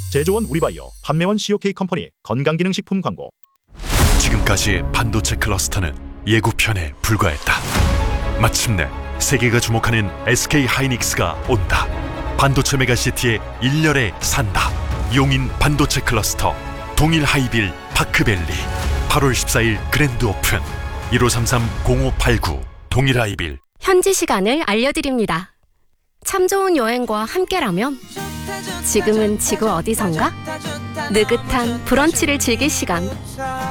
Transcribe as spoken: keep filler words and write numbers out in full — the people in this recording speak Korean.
제조원 우리바이오, 판매원 씨오케이 컴퍼니 건강기능식품 광고. 지금까지 반도체 클러스터는 예고편에 불과했다. 마침내 세계가 주목하는 에스케이 하이닉스가 온다. 반도체 메가시티의 일렬에 산다. 용인 반도체 클러스터 동일 하이빌 파크밸리 팔월 십사일 그랜드 오픈. 일오삼삼 공오팔구 동일 하이빌. 현지 시간을 알려드립니다. 참 좋은 여행과 함께라면 지금은 지구 어디선가 느긋한 브런치를 즐길 시간.